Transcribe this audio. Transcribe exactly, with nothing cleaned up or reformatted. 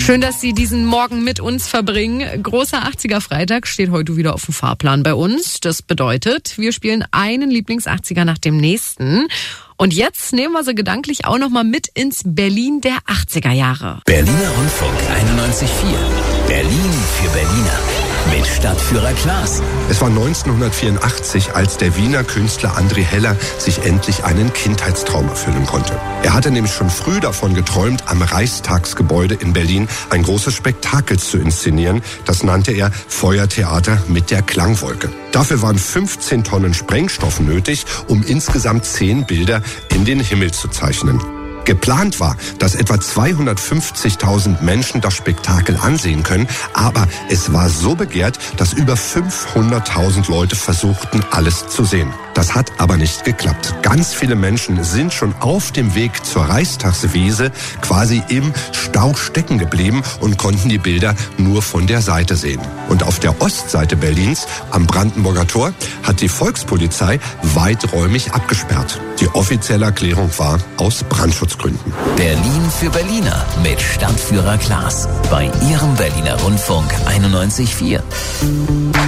Schön, dass Sie diesen Morgen mit uns verbringen. Großer achtziger-Freitag steht heute wieder auf dem Fahrplan bei uns. Das bedeutet, wir spielen einen Lieblings-achtziger nach dem nächsten. Und jetzt nehmen wir sie gedanklich auch noch mal mit ins Berlin der achtziger Jahre. Berliner Rundfunk einundneunzig Komma vier. Berlin für Berliner. Mit Stadtführer Klaas. Es war neunzehnhundertvierundachtzig, als der Wiener Künstler André Heller sich endlich einen Kindheitstraum erfüllen konnte. Er hatte nämlich schon früh davon geträumt, am Reichstagsgebäude in Berlin ein großes Spektakel zu inszenieren. Das nannte er Feuertheater mit der Klangwolke. Dafür waren fünfzehn Tonnen Sprengstoff nötig, um insgesamt zehn Bilder in den Himmel zu zeichnen. Geplant war, dass etwa zweihundertfünfzigtausend Menschen das Spektakel ansehen können, aber es war so begehrt, dass über fünfhunderttausend Leute versuchten, alles zu sehen. Das hat aber nicht geklappt. Ganz viele Menschen sind schon auf dem Weg zur Reichstagswiese quasi im Stau stecken geblieben und konnten die Bilder nur von der Seite sehen. Und auf der Ostseite Berlins, am Brandenburger Tor, hat die Volkspolizei weiträumig abgesperrt. Die offizielle Erklärung war aus Brandschutzgründen. Berlin für Berliner mit Stadtführer Klaas. Bei Ihrem Berliner Rundfunk einundneunzig Komma vier.